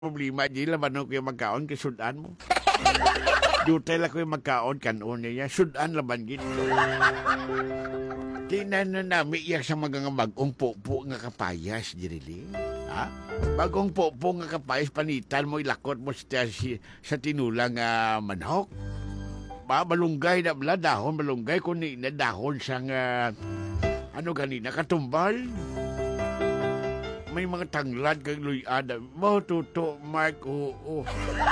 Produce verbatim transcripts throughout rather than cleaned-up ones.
problema, di laman ko yung magkaon, kasudan mo. Dutay lang ko yung magkaon, kanon niya. Sudan laban git. Tinan na namin iyak sa mga bagong popo nga kapayas, dirili. Ha? Bagong popo nga kapayas, panitan mo, ilakot mo sa, sa tinulang uh, manok. Ba, malunggay na bala, dahon, malunggay, kundi na dahon sang, uh, ano ganina, katumbal. May mga tanglad kag luyada. Mo, tuto, Mark, oo.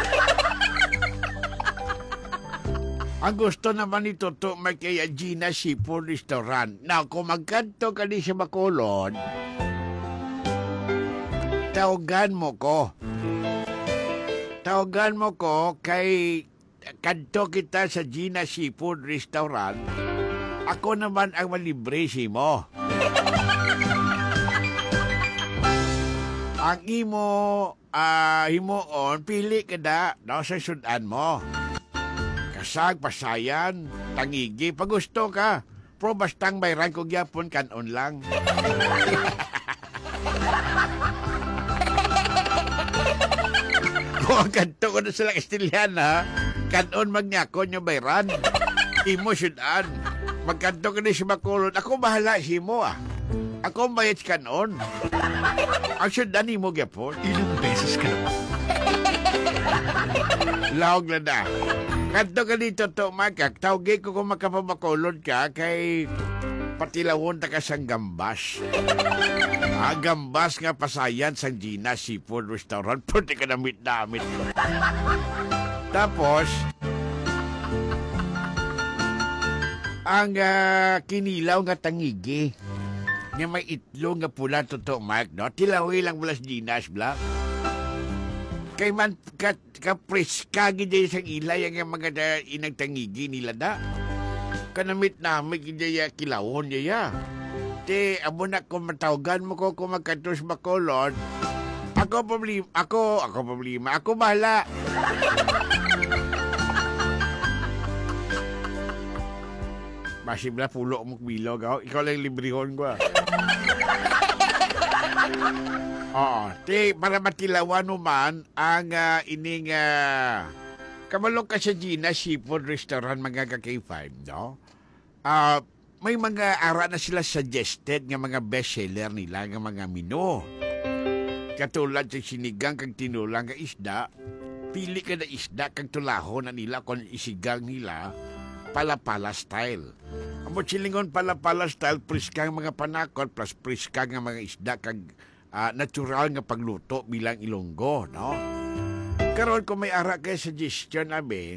Ang gusto naman ni Toto Mark kaya Gina Seafood Restaurant. Now, kung magkanto ka di sa Bacolod, tawagan mo ko. Tawagan mo ko kay kanto kita sa Gina Seafood Restaurant. Ako naman ang malibre si mo. Ang imo, uh, himoon, pili ka da, no, sa sudan mo. Kasag, pasayan, tangigi, pag gusto ka. Pro bastang bayran ko gyapon kanon lang. Kung kanto ko na sila Kastilyan, ha? Kanon magnyakon yung bayran. Imo sudan. Magkanto ka na si Bacolod. Ako bahala si mo, ah. Ako bayad kanon. Ang sudan mo gyapon. Ilang beses ka na. Laog na na. Kanto ka dito to, Makak. Tawagay ko kung makapabakolod ka kay patilawon ta ka sang gambas. Ah, gambas nga pasayan sang Gina Seafood Restaurant. Pwede ka namit-namit. Tapos, ang uh, kinilaw nga tangigi. Nga may itlog nga pula to, Mark, no? Tilawi lang bulas Gina's Black. Kay man ka, ka-preska gida sa ilay ang mga da, inagtangigi nila da. Kanamit namin gida ya kilawon niya ya. Te, amo na kung matawagan mo ko kung magkatos Bacolod, ako problema, ako, ako problema, ako bahala. Masibla pulo mo bilog ako. Ikaw lang librihon ko, ah. Oo. Te, para matilawan naman ang uh, ining uh, kamalong ka sa Gina Seafood Restaurant mga ka-K five, no? Uh, may mga ara na sila suggested nga mga bestseller nila nga mga menu. Katulad sa sinigang kag tinulang nga isda, pili ka na isda kag tulahon na nila kung isigang nila pala-pala style. Amo silingon pala-pala style, priskang mga panakot plus priskang nga mga isda kag uh, natural nga pagluto bilang Ilonggo, no? Karon kung may ara kay suggestion abi,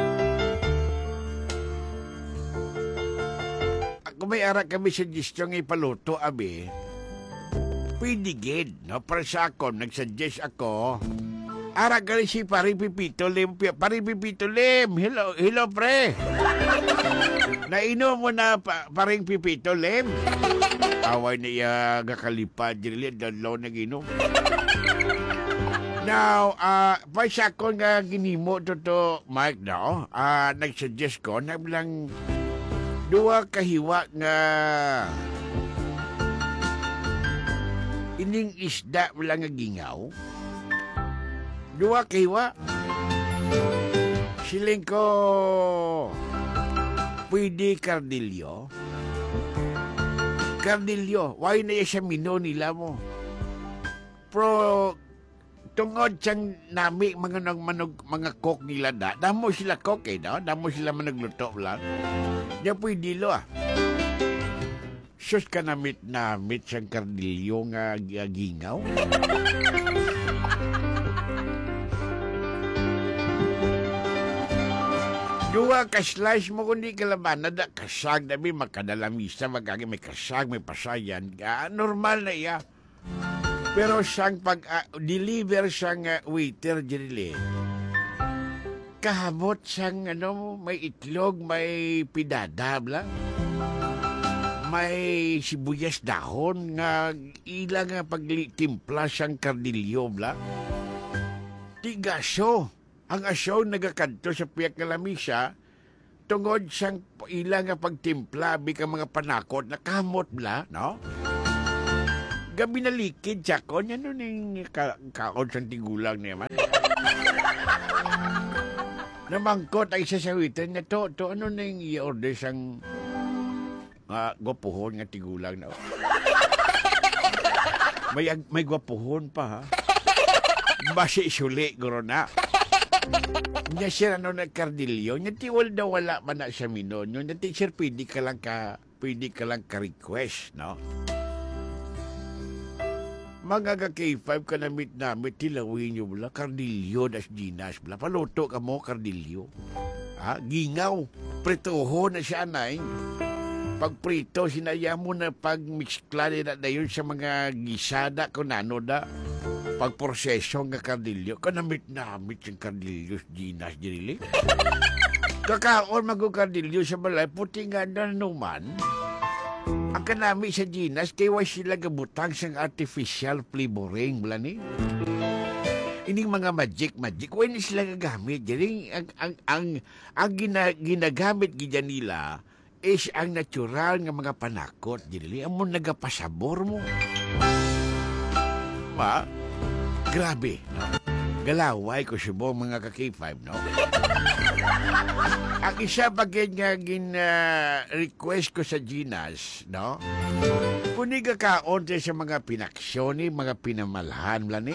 kung may ara kami suggestion nga ipaluto abi, pwede gid, no? Para sa akon, nagsuggest ako, ara gali si Pari Pipito Lim. Pari Pipito Lim. Hello, hello pre. Nainom mo na pa, Paring Pipito Lim. Away na iya gakalipad. Dili, dalaw nag-inom. Now, uh, pa sa akong nga ginimo to to, Mike, no? Uh, nag-suggest ko, nagbilang duwa kahiwa nga ining isda wala nga gingaw. Dua kiwa. Siling ko pwede Cardillo. Cardillo. Why na siya mino nila mo? Pro tungod siyang nami mga nang manog, mga cook nila da. Damo sila cook eh, no? Damo sila managluto lang. Diya pwede lo ah. Sus ka namit-namit siyang Cardillo nga gingaw. Dua ka-slice mo kundi kalaban na da kasag na may makadalamisa magagi may kasag, may pasayan. Uh, normal na iya. Pero siyang pag-deliver uh, siyang uh, waiter dili. Kahamot siyang ano, may itlog, may pidada bla. May sibuyas dahon nga ilang nga pagtimpla siyang Cardillo bla. Tigaso. Ang asyaw nagakanto sa piyak nga lamisa, tungod siyang ilang nga pagtimpla, bika mga panakot, nakamot bla, no? Gabi na likid siya ko. Yan nun yung ka kaon sa tigulang niya man. Namangkot ay isa sa witan niya to. To ano na yung i-order siyang uh, gwapuhon nga tigulang na. May, may gwapuhon pa ha. Basi isuli, guro na. Nya siya ano na kardilyo. Nya tiwal daw wala man na siya minonyo. Nya ti sir, pwede ka lang ka, pwede ka lang ka-request, no? Mga ka-K five ka na meet namin, tilawin nyo bala, kardilyo das ginas bala. Paluto ka mo, kardilyo. Ha? Gingaw. Prituho na siya na eh. Pag prito, sinaya mo na pag mixkla na na yun sa mga gisada ko nano da. Pag proseso nga kardilyo, kanamit namit yung kardilyo ginas dirili. Kakaon mag-kardilyo sa balay, puti nga na naman. Ang kanami sa ginas, kaya wa sila gabutang sang artificial flavoring, bala ni. Ining mga magic-magic, wa ni sila gagamit. Jadi, ang, ang, ang, ang gina, ginagamit gina nila is ang natural nga mga panakot. Jadi, ang mo nagapasabor mo. Ma, grabe, no? Galaway ko si Bo, mga ka-K five, no? Ang isa bagay nga gin-request uh, ko sa Ginas, no? Kuni ka kaon sa mga pinaksyon, mga pinamalhan, lani.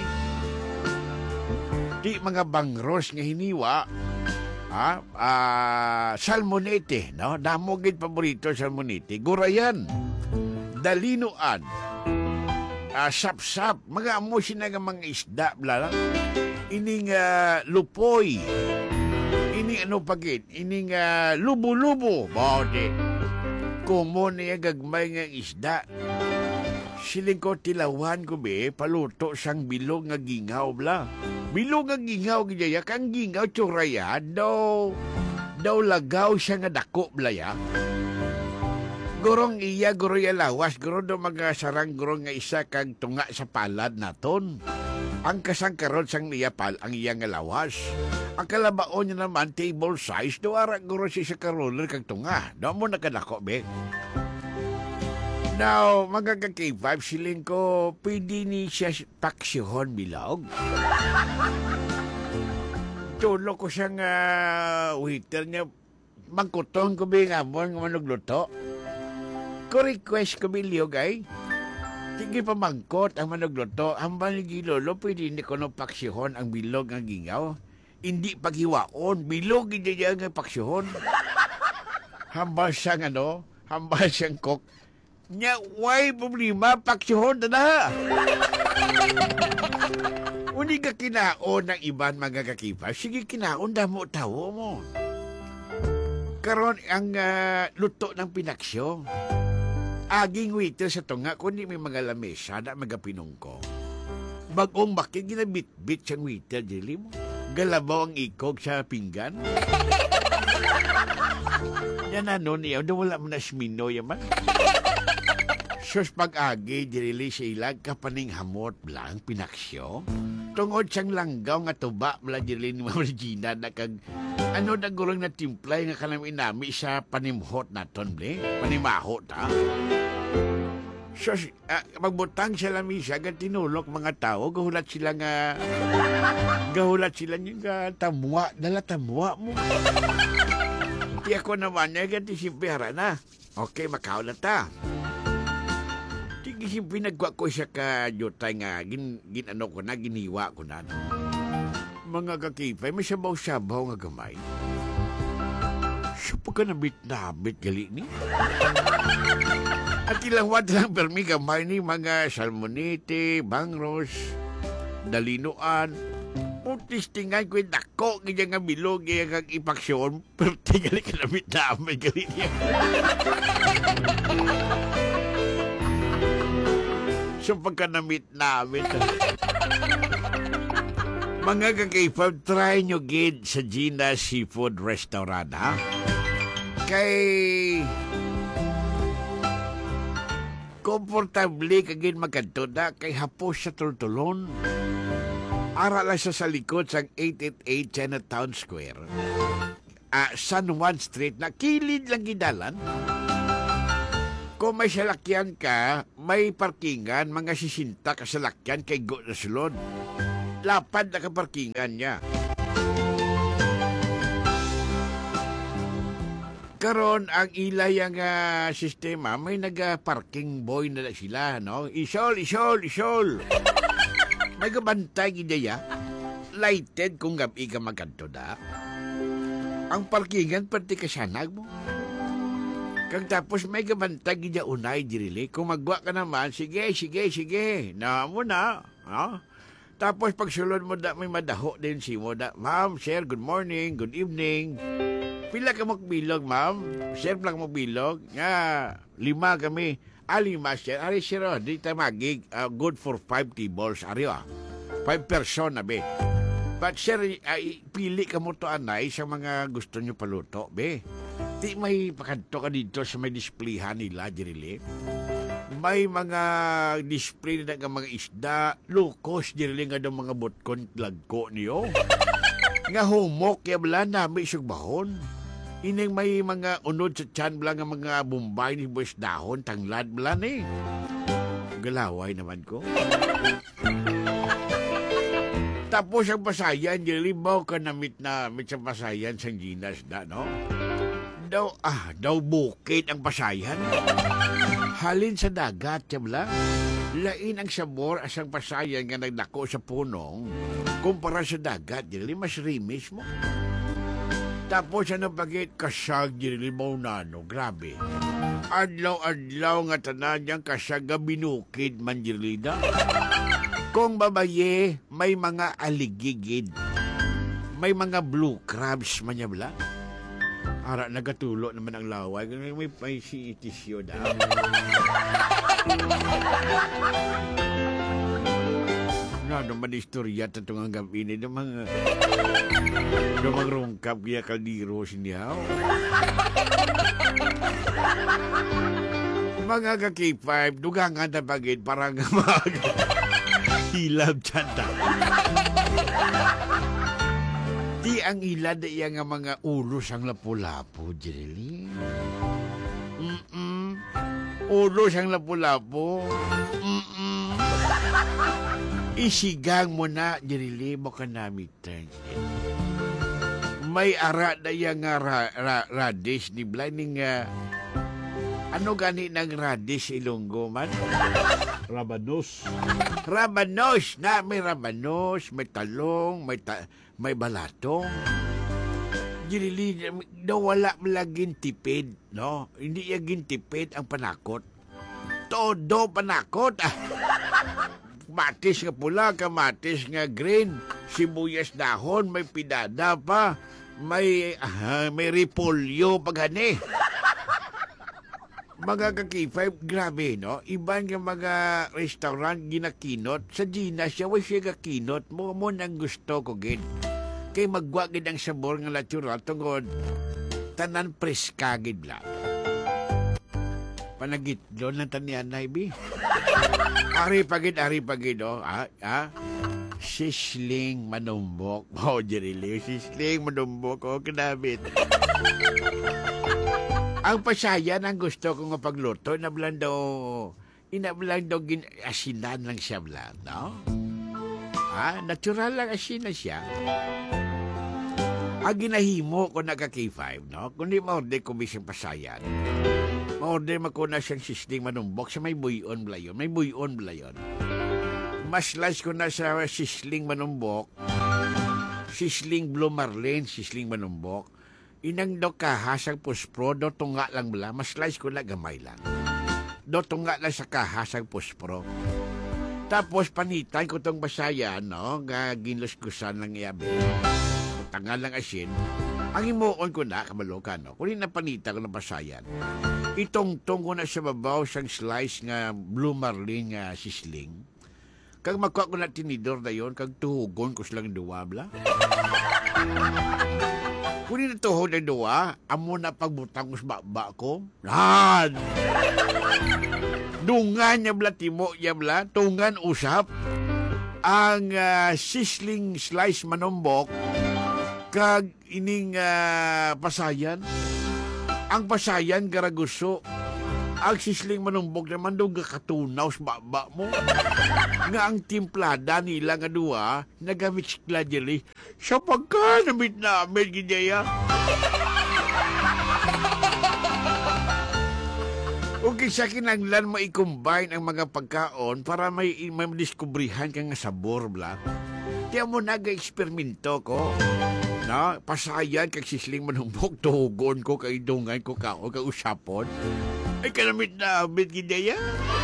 Di mga bangros nga hiniwa, ha? Uh, salmonete, no? Damo gid paborito salmonete. Gurayan, dalinuan, uh, sap-sap, mga amo sina nga mga isda, bla ining uh, lupoy, ining ano pagit, ining uh, lubo-lubo, bawde. Kumo niya gagmay nga isda. Siling ko tilawan ko be, paluto sang bilog nga gingaw bla. Bilog nga gingaw gidaya, kang gingaw tsuraya, daw, daw lagaw siya nga dako bla ya. Gurong iya, guro ya lawas, guro do mga sarang guro nga isa kang tunga sa palad naton. Ang kasangkaron sang niyapal ang iya nga lawas. Ang kalabaon niya naman table size, do ara guro siya sa karoler kang tunga. Do mo nakadako be. Now, mga ka-K five, siling ko, pwede ni siya paksihon bilog. Tulo ko siyang uh, waiter niya, magkutong ko ba nga mo nga manugluto. Ko request ko bilog ay. Sige pa mangkot ang manugluto. Ang baligi lolo, pwede hindi ko no paksihon ang bilog ang gingaw. Hindi paghiwaon, bilog hindi niya nga paksihon. Hambal siyang ano, hambal siyang cook. Nya, why problema, paksihon na na. Uni ka kinaon ng iban mga kakipa, sige kinaon damo tawo mo. Karon ang uh, luto ng pinaksyo. Aging waiter sa tunga, kundi may mga lamesa na mga pinungko. Bagong bakit ginabit-bit siyang waiter, jili mo. Galabaw ang ikog sa pinggan. Yan ano niya, wala mo na smino yaman. Sus pag-agi, dirili sa ilag kapaning hamot blang pinaksyo. Tungod siyang langgaw nga tuba bla dirili ni Mama Regina na kag ano na gurong na timplay nga kanang inami sa panimhot naton ble. Panimahot ha. Sus, uh, magbutang siya lamisa nga tinulok mga tao, gahulat sila nga gahulat sila nga tamwa, dala tamwa mo. Di ako naman nga tisipira na. Okay, makaw na ta. Sige, pinagwa ko siya ka jutay nga, gin, gin ano ko na, giniwa ko na. Mga kakipay, may sabaw-sabaw nga gamay. Siya pa ka nabit-nabit gali ni. At ilawad lang permi gamay ni mga salmonete, bangros, dalinuan. Putis tingay ko yung dako, ganyan nga bilog, ganyan kang ipaksyon, pero tingali ka nabit-nabit gali niya. So pagka-namit namin. Mga kakipag, try nyo gid sa Gina Seafood Restaurant, ha? Kay... komportable kagin magkanto na kay hapos sa tultulon. Ara lang siya sa likod sa eight eighty-eight Chinatown Square. Uh, San Juan Street na kilid lang gidalan. Kung may salakyan ka, may parkingan, mga sisinta ka salakyan kay go na sulod. Lapad na ka parkingan niya. Karon ang ilay ang uh, sistema, may naga-parking boy na, na sila, no? Isol, isol, isol. May gabantay gidaya. Lighted kung gabi ka magkanto da. Ang parkingan pati kasanag mo. Kag tapos may gabantay gidya unay dirili. Kung magwa ka naman, sige, sige, sige. Na mo na. No? Tapos pagsulod mo da, may madaho din si mo da. Ma'am, sir, good morning, good evening. Pila ka magbilog, ma'am? Sir, lang magbilog. Nga, lima kami. Ah, lima, sir. Ari, sir, oh, di tayo magig. Uh, good for five tables. Ari, ah. Five person na, be. But, sir, uh, pili ka mo to, anay, sa mga gusto nyo paluto, be. Di may pakanto ka dito sa may displayhan nila, dirili. May mga display na nga mga isda, lukos, dirili nga daw mga botkon, lagko niyo. Nga humok, kaya bala na, may sugbahon. Ining may mga unod sa tiyan bala nga mga bumbay ni boys dahon, tanglad bala ni. Galaway naman ko. Tapos ang pasayan, libaw ka na mit na mit sa pasayan sa Ginas da, no? Daw, ah, daw bukid ang pasayan. Halin sa dagat, yabla. Lain ang sabor asang pasayan nga nagdako sa punong kumpara sa dagat, dili mas rimis mo. Tapos ano bagit kasag dili mo nano, grabe. Adlaw-adlaw nga tanan yang kasag nga binukid man dirlida. Kung babaye, may mga aligigid. May mga blue crabs man yabla. Ara, nagatulo naman ang laway. May, may si itisyo daw. Na naman istorya at itong hanggang ini. Namang, namang rungkap kaya kaldiro sinihaw. Mga ka-K five, dugangan na pagid parang mag hilab tiyanta. Di ang ilad iya nga mga ulos ang lapu-lapu, Jirili. Mm-mm. Ulos ang lapu-lapu. Mm-mm. Isigang mo na, Jirili, mo ka namitan. May ara na iya nga ra, ra, radish ni Blining nga. Uh, ano gani ng radish Ilonggo man? Rabanos. Rabanos na may rabanos, may talong, may ta may balatong. Girili daw wala malaging tipid, no? Hindi yung tipid ang panakot. Todo panakot. Ah. Matis nga pula, kamatis nga green, sibuyas dahon, may pidada pa, may uh, may repolyo pagani. Mga ka-K five, grabe, no? Iban yung mga restaurant ginakinot. Sa Gina siya, way siya gakinot. Mo mo nang gusto ko, gid. Kay magwagid ang sabor ng natural tungod. Tanan preska, gid lang. Panagit doon ng tanian na, ibi. Ari pagid, ari pagid, oh. Ah, ah. Sisling manumbok. Oh, Jerili, sisling manumbok. Oh, kinabit. Ang pasayan ang gusto ko nga pagluto, inablan daw, inablan daw gin, asinan lang siya blan, no? Ha? Natural lang asinan siya. Ang ginahimo ko na ka-K five, no? Kundi ma-order ko bisang pasayan. Ma-order ko na siyang sisling manumbok sa may buyon bla yun. May buyon bla yun. Mas slice ko na sa sisling manumbok, sisling blue marlin, sisling manumbok, inang do kahasang puspro, do tunga lang bala, mas slice ko lang gamay lang. Do tunga lang sa kahasang puspro. Tapos panitan ko tong basayan, no, nga ginluskusan lang iyabi. Tangal lang asin. Ang imuon ko na, kamalokan, no, kunin na panitan ko ng basayan. Itong-tong ko na sa babaw sang slice nga blue marlin nga sisling. Kag magkuha ko na tinidor na yon, kag tuhugon ko silang duwa bla. Kung na tuhod na duwa, amo na pagbutang ko sa baba ko. Nan! Dungan niya bla, timo niya bla, tungan usap. Ang uh, sisling slice manumbok, kag ining uh, pasayan. Ang pasayan garaguso. Ang sisling manumbog naman doon kakatunaw sa baba mo. Nga ang timplada nila nga duwa, nagamit sikla dili. Sa pagka namit namin, gidaya. Okay, sa kinanglan mo i-combine ang mga pagkaon para may, may madiskubrihan ka nga sabor, bla. Tiyan mo naga-eksperimento ko. Na, pasayan kag sisling manumbog, tuhugon ko, kay dungan ko kao, kag usapon. Ay, kanamit na, abit gidaya.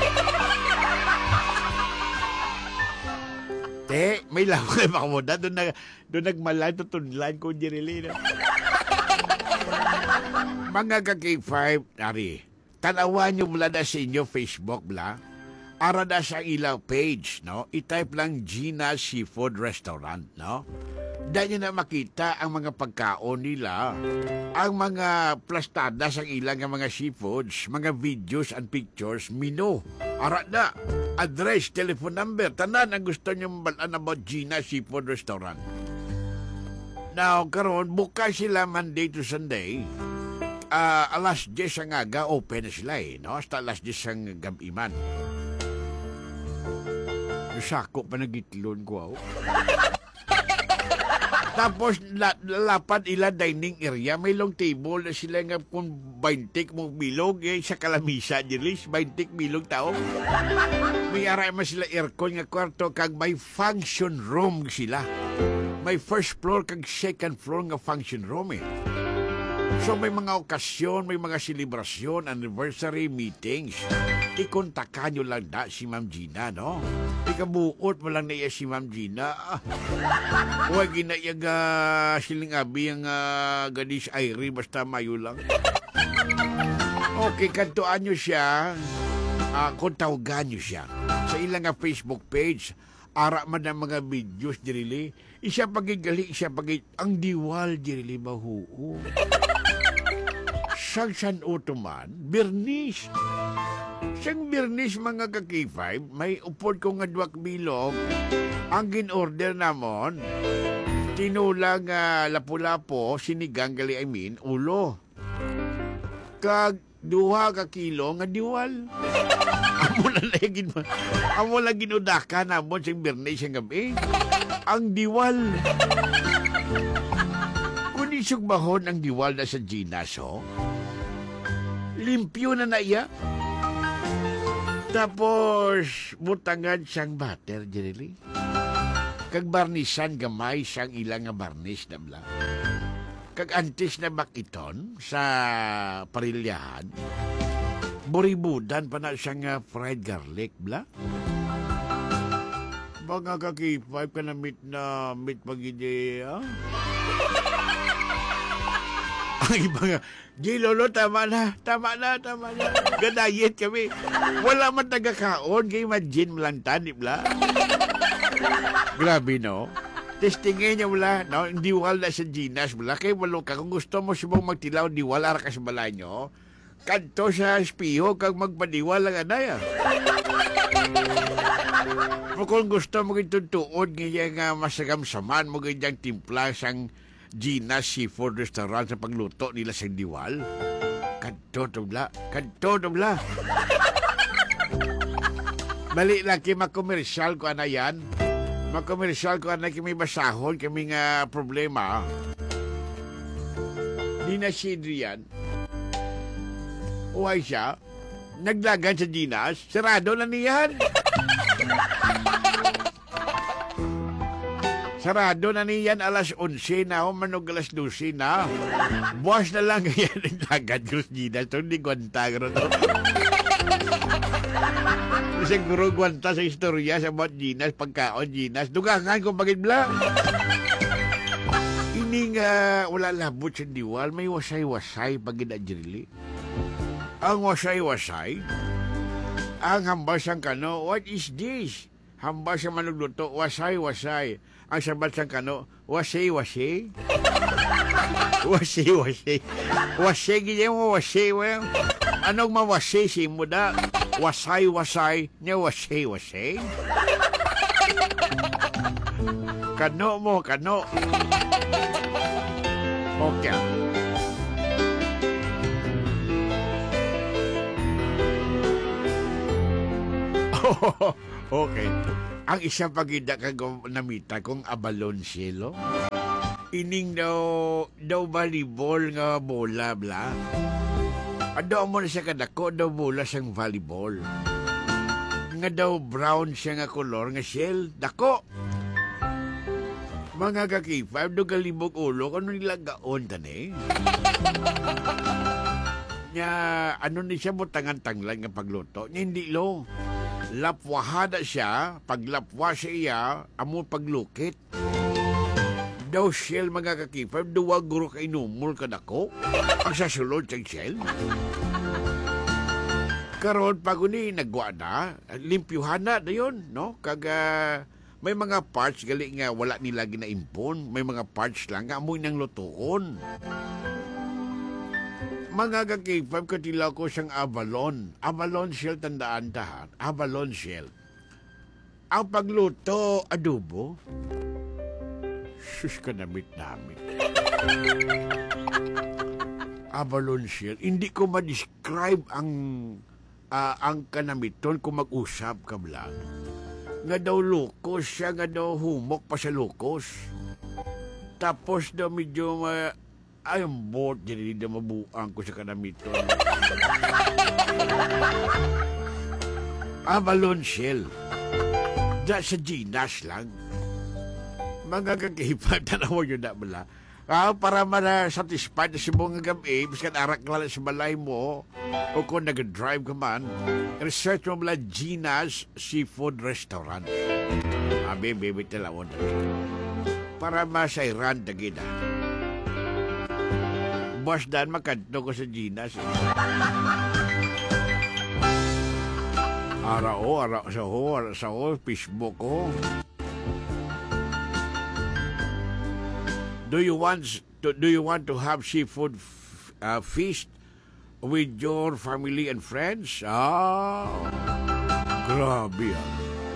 Te, may lawak ay makamuda. Doon, na, doon nagmalay, tutunlan ko, Jerry. Mga ka-K five, nari, tanawan nyo mula na sa inyo Facebook, bla. Ara na sa ilaw page, no? I-type lang Gina Seafood Restaurant, no? Dahil na makita ang mga pagkaon nila, ang mga plastada sa ilang mga seafoods, mga videos and pictures, menu. Ara na, address, telephone number, tanan ang gusto nyo mabalaan about Gina Seafood Restaurant. Now, karon bukas sila Monday to Sunday. Uh, alas diyes ang aga, open na sila eh, no? Hasta alas diyes ang gabiman. Sako pa nagitlon ko, oh. Tapos, la, lalapad ila dining area. May long table na sila nga kung baintik mong bilog. Eh, sa kalamisa, Jelis. baintik bilog tao. May aray man sila aircon nga kwarto. Kag may function room sila. May first floor kag second floor nga function room eh. So may mga okasyon, may mga selebrasyon, anniversary, meetings. Ikontakan nyo lang na si Ma'am Gina, no? Ikabuot mo lang na iya si Ma'am Gina. Huwag ginayag uh, siling abi ang uh, gadis Airy, basta mayo lang. Okay, kantuan nyo siya. Uh, kung tawagan nyo siya. Sa ilang uh, Facebook page, ara man ang mga videos, dirili. Isa pagigali, isa pagig... Ang diwal, dirili, mahuo. Sang San Otoman, Bernice. Sang Bernice, mga ka-K five, may upod ko nga duwak bilog. Ang gin-order namon, tinulang uh, lapu-lapo, sinigang gali, I mean, ulo. Kag duha ka kilo nga diwal. Amo na lagin mo. Amo lang ginudaka namon sang Bernice ang gabi. Ang diwal. Kung isugbahon ang diwal na sa Ginaso, limpyo na na iya. Tapos, butangan siyang butter, Jerry. Kag barnisan gamay siyang ilang nga barnis na bla. Kag antis na makiton sa parilyahan, buribudan pa na siyang uh, fried garlic, bla. Mga ka-K five ka na meat na meat pag-ideya. Ang iba nga, G, Lolo, tama na, tama na, tama na. Gadayet kami. Wala man tagakaon, kay imagine mo lang tanip la. Grabe, no? Testingin niya wala, no? Diwal na sa Ginas, wala. Kay walo ka, kung gusto mo subong magtilaw, diwal, ara ka sa bala nyo, kanto sa espiho, kag magpadiwal lang anay, ah. Kung gusto mo itutuod, ngayon nga masagam-saman mo ganyang timpla sang Gina Seafood Restaurant sa pagluto nila sa diwal. Kanto tumla, kanto tumla. Bali lang kay makomersyal ko ana yan. Makomersyal ko ana kay may basahon, kami nga problema. Di na si Adrian. Uway siya, naglagan sa Ginas, sarado na niyan. Sarado na niyan alas onse na o manog alas dose na. Buwas na lang kaya naglagad ko sa Gina. So, hindi gwanta ko to. Siguro gwanta sa istorya sa about Ginas, pagkaon Ginas. Dugangan ko bagay bla. Ini nga wala labot sa diwal. May wasay-wasay pag ginadjirili. Ang wasay-wasay, ang hambas ang kano, what is this? Hambas ang manugluto, wasay-wasay. Ang sabat sang kano, wasay-wasay. Wasay-wasay. Wasay, ganyan mo, wasay, well. Anong mawasay si mo da? Wasay-wasay, niya wasay-wasay. Kano mo, kano. Okay. Okay. Ang isa pagida kag namita kong abalon silo. Ining daw daw volleyball nga bola bla. Ado mo na siya kadako daw bola siyang volleyball. Nga daw brown siya nga kolor nga shell dako. Mga kakipab do galibog ulo kano nila gaon tani. Nya ano ni siya butangan tanglan nga pagluto. Nya hindi lo. Lapwahada siya, paglapwa siya iya, amo paglukit. Daw shell mga kakipar, duwa guro ka inumol ka dako. Ang sasulod siyang shell. Karon pag ni nagwa na, limpyuhan na na yun, no? Kaga may mga parts gali nga wala nila ginaimpon, may mga parts lang nga amoy nang lutuon. Mga kakipam, katila ko siyang Avalon. Avalon shell, tandaan tahan. Avalon shell. Ang pagluto, adobo. Sus ka namit-namit. Avalon shell. Hindi ko ma-describe ang uh, ang kanamiton kung mag-usap ka lang. Nga daw lukos siya, nga daw humok pa sa lukos. Tapos daw medyo uh, ay, ang board, hindi na mabuang ko sa kanamiton. Avalon shell. Da sa Ginas lang. Mga kakipan, tanaw yun na bala. Ah, para ma-satisfied na si mga gabi, biskan arak lang sa balay mo, o kung nag-drive ka man, research mo bala Ginas Seafood Restaurant. Abi, baby, talawon. Para masairan, tagida. Boss Dan, makanto ko sa Ginas. Arao, arao sa ho, arao sa ho, Facebook ko. Do you want to, do you want to have seafood f- uh, feast with your family and friends? Ah, grabe ah.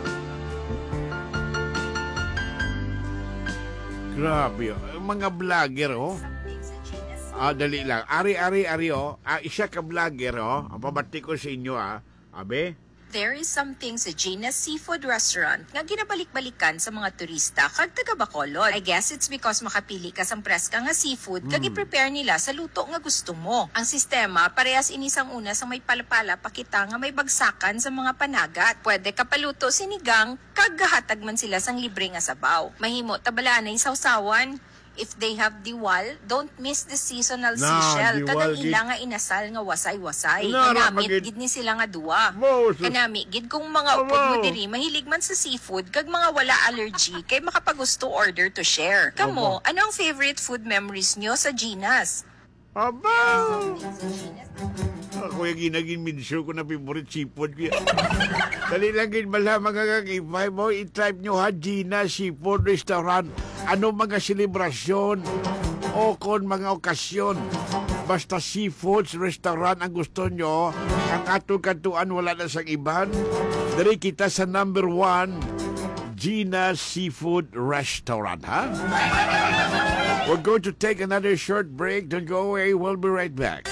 Grabe ah. Mga vlogger oh. Ah, dali lang. Ari, ari, ari, oh. Ah, isa ka vlogger, oh. Ang pabati ko sa inyo, ah. Abe? There is something sa Gina's Seafood Restaurant nga ginabalik-balikan sa mga turista kag taga Bacolod. I guess it's because makapili ka sang preska nga seafood kag i-prepare nila sa luto nga gusto mo. Ang sistema, parehas inisang una sa may palapala pakita nga may bagsakan sa mga panagat. Pwede ka paluto sinigang kag gahatag man sila sang libre nga sabaw. Mahimo tabalaan na sawsawan. If they have diwal, don't miss the seasonal Nah, seashell. diwal, Kanang ila nga inasal nga wasay-wasay. Nah, Kanamit magid- gid ni sila nga duwa. Mo, sus- Kanami gid kung mga upod mo diri mahilig man sa seafood kag mga wala allergy kay makapagusto order to share. Kamo, ano ang favorite food memories nyo sa Ginas? Aba! Ako yung ginagin minsyo ko na favorite seafood ko. Dali lang gin bala mga kakipay mo, i-type nyo ha, Gina Seafood Restaurant. Ano mga selebrasyon o kon mga okasyon. Basta seafoods restaurant ang gusto nyo, ang atong katuan wala na sa iban. Dari kita sa number one, Gina Seafood Restaurant, ha? We're going to take another short break. Don't go away. We'll be right back.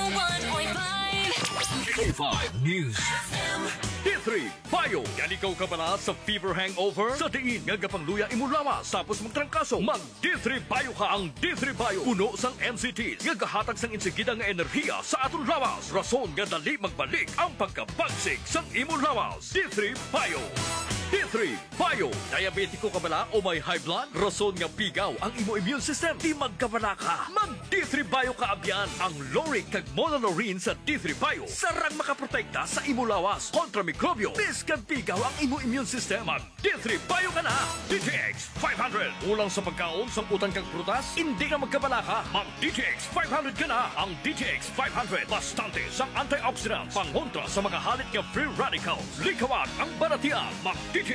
K five News D three Bayo. Yan ikaw ka pala sa fever hangover? Sa diin nga gapangluya imo lawas tapos magtrangkaso. Mag D three Bayo ka ang D three Bayo. Puno sang N C T nga gahatag sang insigida nga enerhiya sa aton lawas. Rason nga dali magbalik ang pagkabagsik sang imo lawas. D three Bayo. D three Bayo. Diabetiko ka bala o may high blood? Rason nga pigaw ang imo immune system. Di magkabala ka. Mag D three Bayo ka abyan. Ang Loric kag Monolorine sa D three Bayo. Sarang makaprotekta sa imo lawas kontra mikrobyo. Biskan pigaw ang imo immune system. Mag D three Bayo ka na. D T X five hundred. Ulang sa pagkaon sang utang kag prutas. Hindi ka magkabala ka. Mag D T X five hundred ka na. Ang D T X five hundred. Bastante sang antioxidants. Pangontra sa mga halit nga free radicals. Likawan ang baratian. Mag D T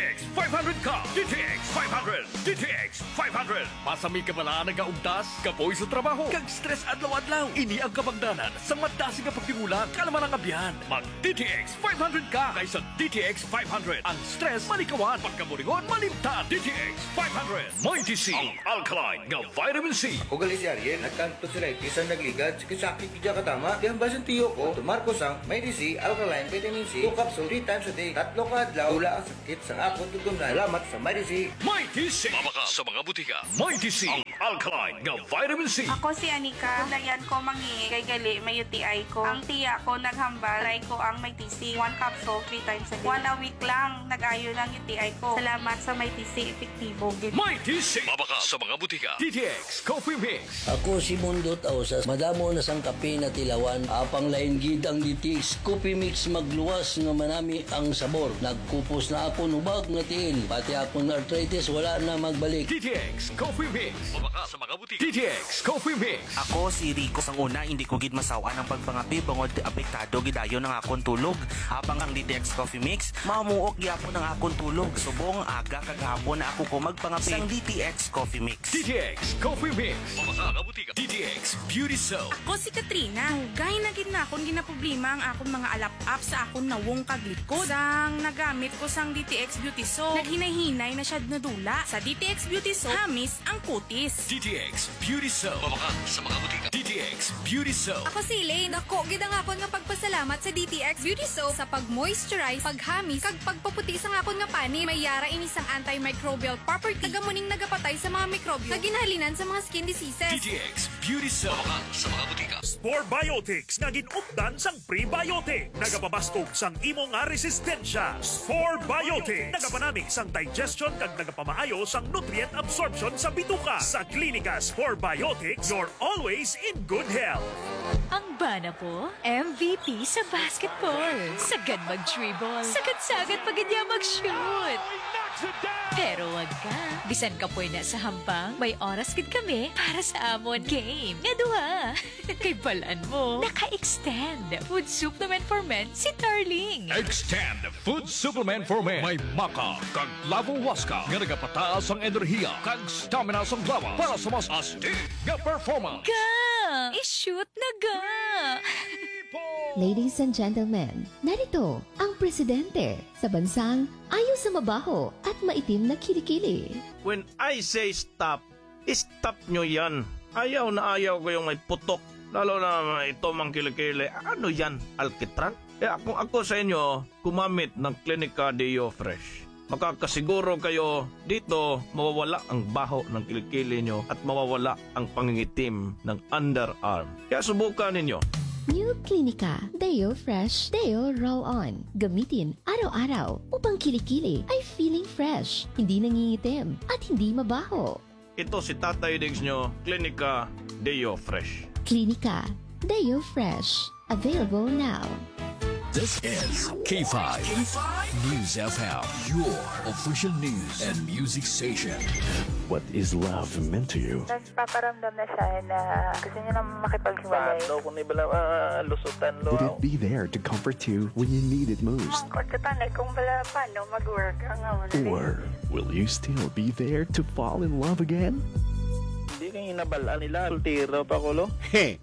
X five hundred ka! D T X five hundred! D T X five hundred! Pasami ka bala nagaugdas, kapoy sa trabaho, kag stress adlaw-adlaw. Ini ang kabagdanan sa madasi nga pagtimulan, kalaman ang abyan. Mag D T X five hundred ka kaysa D T X five hundred. Ang stress malikawan, pagkaburingon malimtan. D T X five hundred. Mighty C, ang alkaline nga vitamin C. O galis Ariel, nagkanto sila isang nagligad, sakit-sakit kaya katama. Di ang basan tiyo ko, tumarko sang may D C, alkaline, vitamin C, two capsule, three times a day. Tatlo ka adlaw, tula ang sakit sa akot tugtong na. Salamat sa may D C. Mighty C. Mabaka sa mga butika. Mighty C, ang alkaline nga vitamin C. Ako si Anika. Dayan ko mangi kay gali may U T I ko. Ang tiya ko naghambal, try ko ang may T C. One capsule, three times a day. One a week lang, nag-ayo lang U T I ko. Salamat sa may T C, epektibo. Mighty C. Mabaka sa mga butika. D T X Coffee Mix. Ako si Mundot Ausas, madamo na sang kape na tilawan, apang lain gid ang D T X Coffee Mix magluwas nga manami ang sabor. Nagkupos na ako nubag nga tiil, pati akong arthritis wala na magbalik. D T X Coffee Mix. Mabaka sa mga butika. D T X Coffee Mix. Ako si Rico sang una hindi ko gid masawa ng pagpangapi bangod apektado gidayo ng akong tulog. Habang ang D T X Coffee Mix mamuok gyapon ng akong tulog. Subong aga kagahapon na ako ko magpangapi sang D T X Coffee Mix. D T X Coffee Mix. Mabaka nga butika. D T X Beauty Soap. Ako si Katrina. Hugay na gid na akong ginaproblema ang akong mga alap-up sa akong nawong kaglikod. Sang nagamit ko sang D T X Beauty Soap, naghinay-hinay na siya nadula. Sa D T X Beauty Soap, hamis ang kutis. D T X Beauty Soap. Mabaka sa mga butika. D T X Beauty Soap. Ako si Elaine. Ako, gid ang akon nga pagpasalamat sa D T X Beauty Soap sa pag-moisturize, paghamis, kag pagpaputi sa akon nga pani. May yara ini sang antimicrobial property. Tagamuning nagapatay sa mga mikrobyo. Kaginhalinan sa mga skin diseases. D T X Beauty Soap. Mabaka sa mga butika. Spore Biotics nga ginupdan sang prebiotic. Nagapabastog sang imo nga resistensya. Spore Biotics nagapanamig sang digestion kag nagapamaayo sang nutrient absorption sa bituka. Sa klinika Spore Biotics, you're always in good health. Ang bana po, M V P sa basketball. Sagad mag-dribble. Sagad-sagad pag niya mag-shoot. Pero wag ka. Bisan ka po na sa hampang, may oras gid kami para sa amon game. Nga duha. Kay balaan mo, naka-extend. Food supplement for men si Darling. Extend Food Supplement for Men. May maka, kag lavo waska, nga nagapataas ang enerhiya, kag stamina sa lawas para sa mas astig nga performance. Ga! I-shoot na ga! Ladies and gentlemen, narito ang presidente sa bansang ayaw sa mabaho at maitim na kilikili. When I say stop, stop nyo yan. Ayaw na ayaw ko yung may putok. Lalo na ito mang kilikili. Ano yan? Alkitran? Eh kung ako sa inyo, gumamit ng Clinica Deo Fresh. Makakasiguro kayo dito mawawala ang baho ng kilikili nyo at mawawala ang pangingitim ng underarm. Kaya subukan ninyo. New Clinica Deo Fresh Deo Roll-On. Gamitin araw-araw upang kilikili ay feeling fresh, hindi nangingitim at hindi mabaho. Ito si Tatay Diggs nyo, Clinica Deo Fresh. Clinica Deo Fresh. Available now. This is K five News F M, your official news and music station. What is love meant to you? Nagpaparamdam na siya na gusto niya na makipaghiwalay. Paano kung ibala uh, lusutan lo? Would it be there to comfort you when you need it most? Mangkot ka tanay kung bala paano mag-work ang amon. Or will you still be there to fall in love again? Hindi kayo inabalaan nila. Sultiro pa ko lo. He!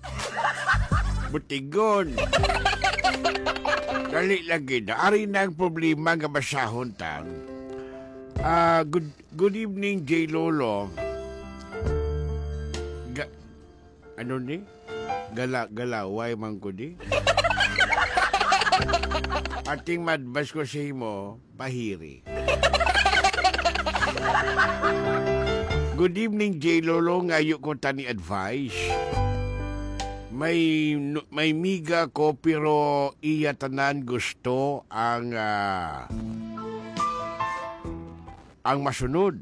Butigon! Dali lagi na. Ari na ang problema nga basahon tan. Ah, good good evening, J. Lolo. Ga, ano ni? Gala, galaway man ko di. Ating madbas ko sa imo, pahiri. Good evening, J. Lolo. Ngayon ko tani advice. May may miga ko pero iya tanan gusto ang uh, ang masunod.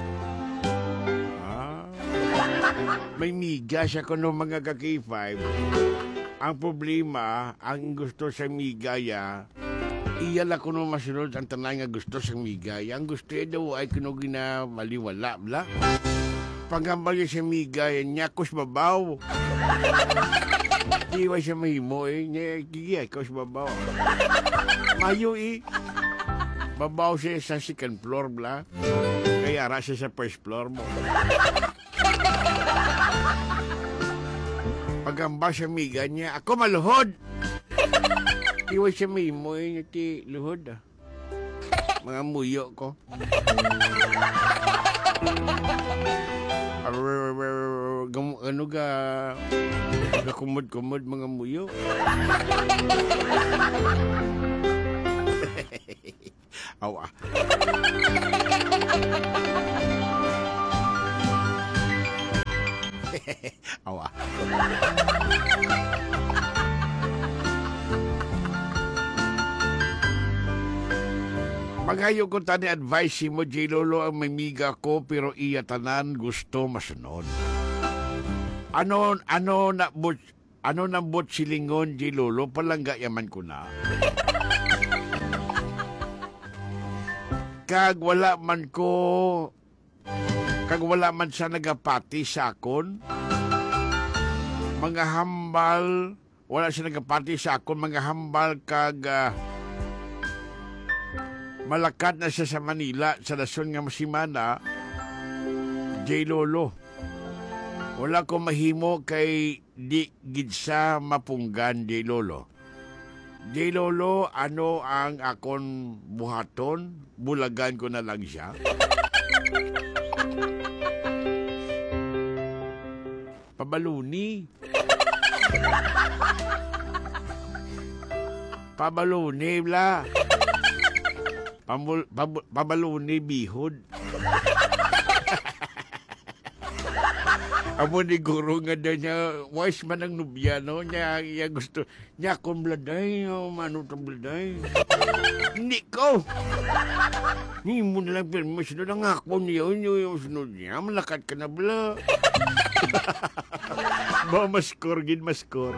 Ah, may miga siya kuno mga ka-K five. Ang problema, ang gusto sa migaya, iya la kuno masunod ang tanan nga gusto sa migaya. Ang gusto daw ay kuno gina maliwala bla. Pagambal niya sa migaya niya kus babaw. Iwa siya mahimo eh. Niya, kigay, kaus babaw. Mayo eh. Babaw siya sa second floor, bla. Kaya ara siya sa first floor mo. Pagamba siya miga niya, ako maluhod! Iwa siya mimoy niya ti luhod ah. Mga muyo ko. Gam, ano ga gakumod-kumod mga muyo. Awa. Awa. Magayo ko tani advice mo, J. Lolo, ang mamiga ko, pero iya tanan gusto masunod. Ano, ano na but, ano na but silingon, J. Lolo, palangga yaman ko na. Kag wala man ko, kag wala man sa nagapati sa akon, mga hambal, wala siya nagapati sa akon, mga hambal kag, uh, malakat na siya sa Manila, sa Lason nga masimana, J. Lolo. Wala ko mahimo kay di gidsa mapunggan, J. Lolo. J. Lolo, ano ang akon buhaton? Bulagan ko na lang siya. Pabaluni. Pabaluni, bla. Pamul, pab, pabaluni bihod. Amo ni guro nga daw niya, wais man ang nubya, no? Niya, niya gusto, niya akong bladay, o mano itong bladay. Hindi ko. Hindi mo nalang pirma, sunod ang ako niya, yung sunod niya, malakat ka na bala. Ba, maskor, gin maskor.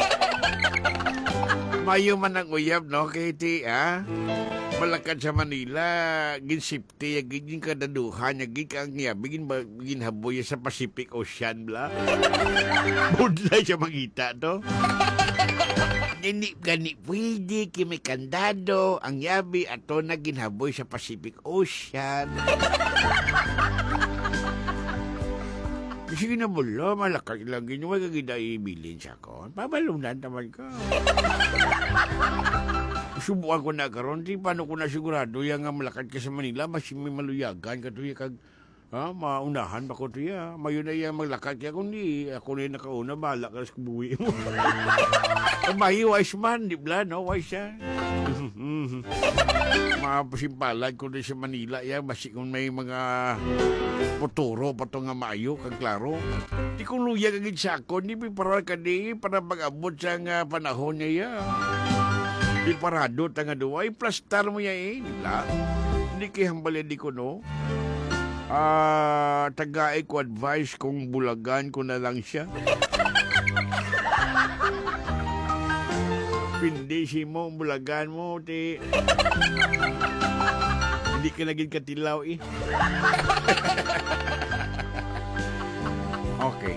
Mayo man ang uyab, no, Katie, ha? Malakad sa Manila, gin safety, gin kadaduhan, gin kang niya, bigin ba, gin haboy sa Pacific Ocean, bla. Budlay siya magita, to. Hindi gani pwede, kimi kandado, ang yabi, ato na ginhaboy sa Pacific Ocean. Sige na bulo, malakad lang gin, huwag agad ibilin siya ko. Pabalunan naman ka. Subukan ko na karon, di paano ko na sigurado yung nga malakad ka sa Manila, mas may maluyagan ka tuya kag ha, maunahan ba ko tuya. Mayo na yung maglakad kaya kundi ako na yung nakauna, bahala ka sa buwi mo. Mahi, wise man, di ba, no? Wise siya. Mga pasimpalad ko na sa Manila, yan, basi kung may mga potoro, pato nga maayo, kag klaro. Di kong luya kagid sa ako, di pa para ka di, para mag-abot sa nga panahon niya yan. Di parado, tanga doon. Ay, plastar mo yan eh. Nila. Hindi kihambali di ko, no? Ah, uh, tagaay ko advice kung bulagan ko na lang siya. Pindi si mo, bulagan mo, ti. Hindi ka naging katilaw eh. Okay.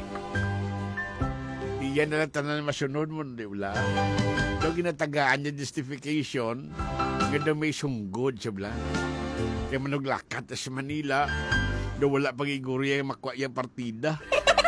Iyan na lang tanan masunod mo, di wala? Daw ginatagaan niya justification, nga daw may sunggod siya bla. Kaya manuglakat sa Manila, daw wala pang iguri yung makwa yung partida.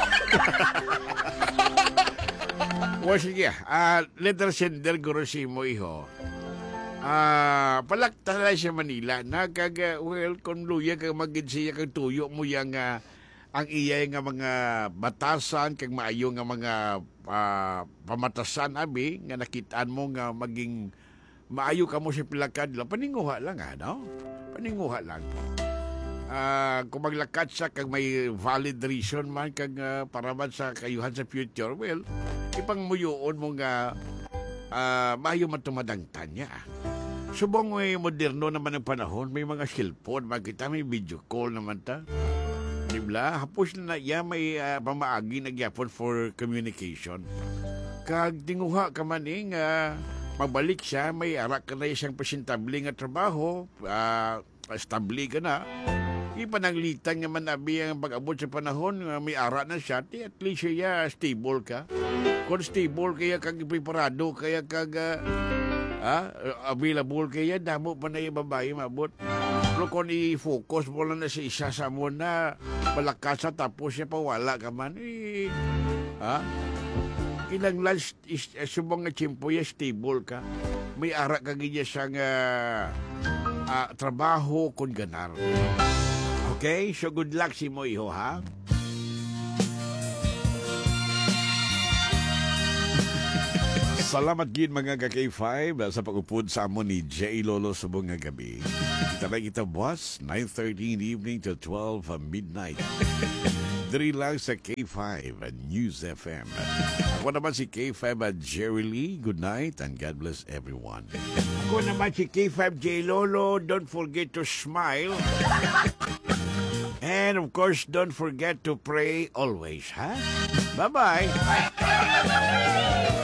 O sige, uh, letter sender guro si mo iho. Ah, uh, palakta na sa Manila, nagkag, uh, well, kung luya kag magid siya kag tuyo mo yung uh, ang iya nga mga batasan kag maayo nga mga uh, pamatasan abi nga nakitaan mo nga maging maayo ka mo sa pilakad lang, paninguha lang ha, no? Paninguha lang. Uh, kung maglakad sa kag may valid reason man kag uh, para man sa kayuhan sa future, well, ipangmuyoon mo nga uh, maayo man tumadangtan niya. Subong may moderno naman ang panahon, may mga cellphone, makita may video call naman ta. Dibla, hapos na iya may uh, pamaagi nagyapon for communication. Kag tinguha ka man eh, nga magbalik siya, may arak ka na isang presentable nga trabaho, uh, stable ka na. Ipananglitan nga man abi ang pag-abot sa panahon, uh, may ara na siya, at least siya stable ka. Kung stable kaya kag preparado, kaya kag uh, Ha? Available kaya, damo pa na yung babae mabot. Pero kung i-focus mo lang na sa isa sa mo na malakas sa tapos siya pa wala ka man, eh, ha? Kinanglan, subang nga tsimpo ya, stable ka. May ara ka ganyan siyang uh, uh, trabaho kung ganar. Okay? So good luck si mo, iho, ha? Salamat gid mga ka-K five sa pag-upod sa amon ni J. Lolo sa mga gabi. Kita lang kita boss, nine thirty in the evening to twelve midnight. Diri lang sa K five News F M. Ako naman si K five at Jerry Lee. Good night and God bless everyone. Ako naman si K five J. Lolo. Don't forget to smile. And of course, don't forget to pray always, ha? Bye-bye.